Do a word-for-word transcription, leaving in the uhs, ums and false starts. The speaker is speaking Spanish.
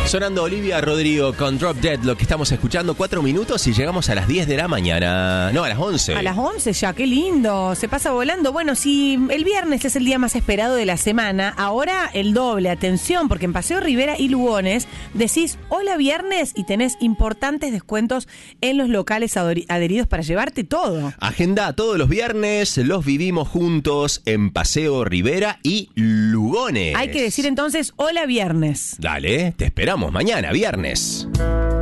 Sonando Olivia Rodrigo con Drop Dead, lo que estamos escuchando, cuatro minutos y llegamos a las diez de la mañana. No, a las once. A las once ya, qué lindo, se pasa volando. Bueno, si el viernes es el día más esperado de la semana, ahora el doble, atención, porque en Paseo Rivera y Lugones decís hola viernes y tenés importantes descuentos en los locales adheridos para llevarte todo. Agenda todos los viernes, los vivimos juntos en Paseo Rivera y Lugones. Hay que decir entonces hola viernes. Dale, te esperamos mañana, viernes.